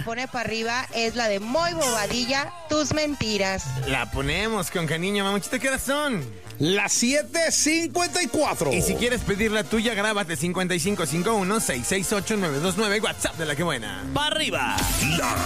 pone para arriba es la de Muy Bobadilla, Tus Mentiras. La ponemos con cariño, mamuchita. ¿Qué horas son? Las 7:54. Y si quieres pedir la tuya, grábate 5551-668-929, WhatsApp de La Que Buena. ¡Pa' arriba! La